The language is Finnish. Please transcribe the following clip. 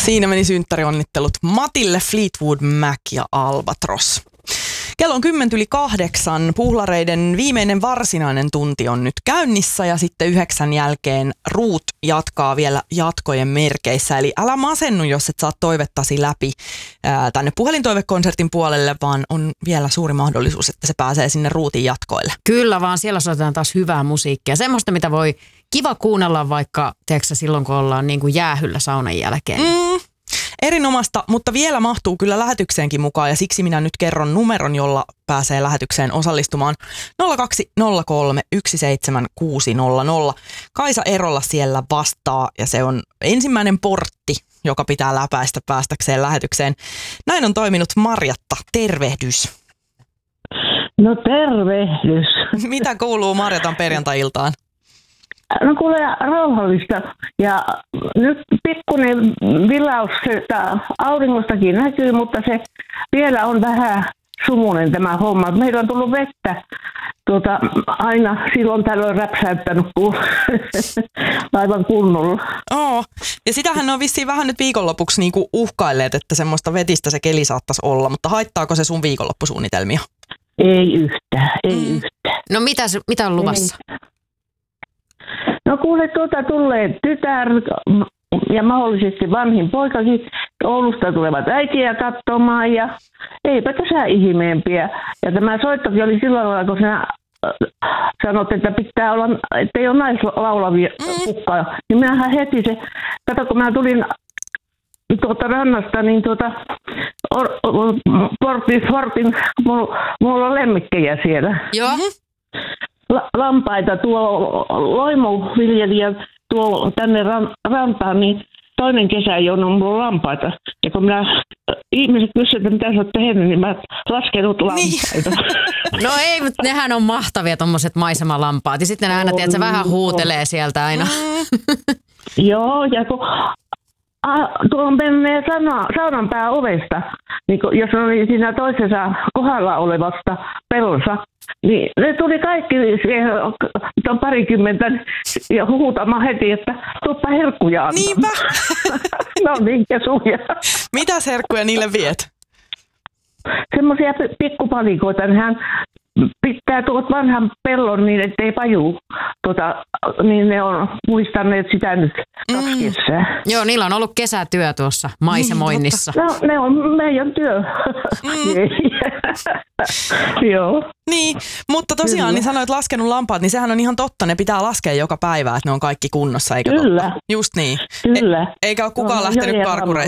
Siinä meni synttärionnittelut Matille, Fleetwood Mac ja Albatros. Kello on 8:10. Puhlareiden viimeinen varsinainen tunti on nyt käynnissä ja sitten 9 jälkeen Ruut jatkaa vielä jatkojen merkeissä. Eli älä masennu, jos et saa toivettasi läpi tänne puhelintoivekonsertin puolelle, vaan on vielä suuri mahdollisuus, että se pääsee sinne Ruutin jatkoille. Kyllä vaan, siellä soitetaan taas hyvää musiikkia. Semmoista, mitä voi kiva kuunnella vaikka, tiedätkö, silloin kun ollaan niin kuin jäähyllä saunan jälkeen. Erinomaista, mutta vielä mahtuu kyllä lähetykseenkin mukaan ja siksi minä nyt kerron numeron, jolla pääsee lähetykseen osallistumaan 0203 17600. Kaisa Erola siellä vastaa ja se on ensimmäinen portti, joka pitää läpäistä päästäkseen lähetykseen. Näin on toiminut Marjatta. Tervehdys. No tervehdys. Mitä kuuluu Marjatan perjantai-iltaan? No kuule, rauhallista. Ja nyt pikkuinen vilaus, että auringostakin näkyy, mutta se vielä on vähän sumunen tämä homma. Meillä on tullut vettä aina silloin tällöin räpsäyttänyt aivan kunnolla. Ja sitähän on vissiin vähän nyt viikonlopuksi niinku uhkailleet, että semmoista vetistä se keli saattaisi olla, mutta haittaako se sun viikonloppusuunnitelmia? Ei yhtään, ei yhtään. No mitä on luvassa? Ei. No kuule, tulee tytär ja mahdollisesti vanhin poikakin Oulusta tulevat äitiä katsomaan ja eipä tässä ihmeempiä. Ja tämä soittokin oli silloin, kun sinä sanot, että pitää olla, ettei ole naislaulavia kukkaa. Niin minähän heti se, kato kun mä tulin rannasta, niin Fortin, mulla on lemmikkejä siellä. Joo. Lampaita tuo loimuviljelijä tuo tänne rantaan, niin toinen kesä ei ole mulla lampaita. Ja kun ihmiset kysyvät, että mitä sä oot tehnyt, niin mä laskenut lampaita. Niin. No ei, mutta nehän on mahtavia tommoset maisemalampaat. Ja sitten ne aina, tiedät, se vähän huutelee sieltä aina. Joo, ja kun tuohon menee saunan pääovesta, niin jos oli siinä toisessa kohdalla olevasta pellossa, niin ne tuli kaikki siihen, on parikymmentä, ja huutamaan heti, että tuuppa herkkuja antaa. Niinpä. No niin, kesuja. Mitäs herkkuja niille viet? Semmoisia pikkupalikoita, nehän pitää tuot vanhan pellon niin, ettei pajuu. Niin ne on muistaneet sitä nyt 2 kesää. Joo, niillä on ollut kesätyö tuossa maisemoinnissa. No, ne on meidän työ. Joo. Niin, mutta tosiaan niin sanoit laskenut lampaat, niin sehän on ihan totta. Ne pitää laskea joka päivä, että ne on kaikki kunnossa, eikö Kyllä. totta? Just niin. Kyllä. Eikä ole kukaan lähtenyt karkureihin